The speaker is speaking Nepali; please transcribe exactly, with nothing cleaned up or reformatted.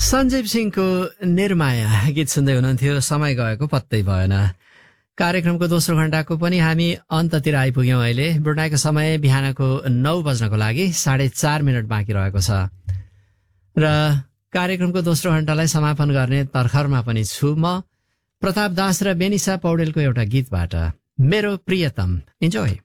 सञ्जीव सिंहको निर्माया गीत सुन्दै हुनुहुन्थ्यो। समय गएको पत्तै भएन। कार्यक्रमको दोस्रो घण्टाको पनि हामी अन्ततिर आइपुग्यौं। अहिले बुढाको समय बिहानको नौ बज्नको लागि साढे चार मिनट बाँकी रहेको छ र कार्यक्रमको दोस्रो घण्टालाई समापन गर्ने तर्खरमा पनि छु म। प्रताप दास र बेनिसा पौडेलको एउटा गीतबाट मेरो प्रियतम। इन्जोय।